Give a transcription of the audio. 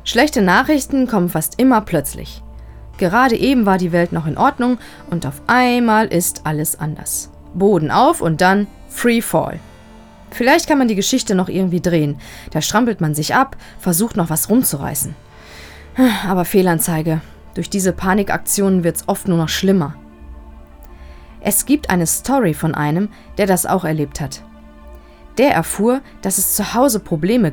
Schlechte Nachrichten kommen fast immer plötzlich. Gerade eben war die Welt noch in Ordnung und auf einmal ist alles anders. Boden auf und dann Free Fall. Vielleicht kann man die Geschichte noch irgendwie drehen. Da strampelt man sich ab, versucht noch was rumzureißen. Aber Fehlanzeige. Durch diese Panikaktionen wird's oft nur noch schlimmer. Es gibt eine Story von einem, der das auch erlebt hat. Der erfuhr, dass es zu Hause Probleme